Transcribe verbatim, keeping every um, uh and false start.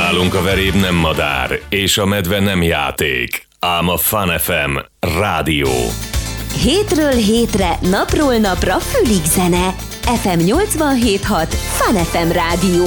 Nálunk a veréb nem madár, és a medve nem játék, ám a Fun ef em rádió. Hétről hétre, napról napra fülig zene. ef em nyolcvanhét hat Fun ef em rádió.